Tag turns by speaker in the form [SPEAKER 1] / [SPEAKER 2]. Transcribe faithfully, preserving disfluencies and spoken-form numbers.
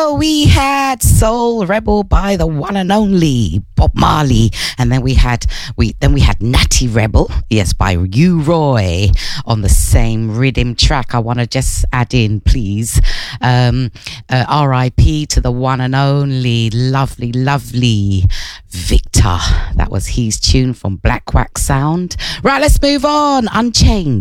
[SPEAKER 1] So we had Soul Rebel by the one and only Bob Marley, and then we had we then we had Natty Rebel, yes, by U Roy on the same rhythm track. I want to just add in, please, um, uh, R I P to the one and only lovely, lovely Victor. That was his tune from Black Wax Sound. Right, let's move on. Unchained.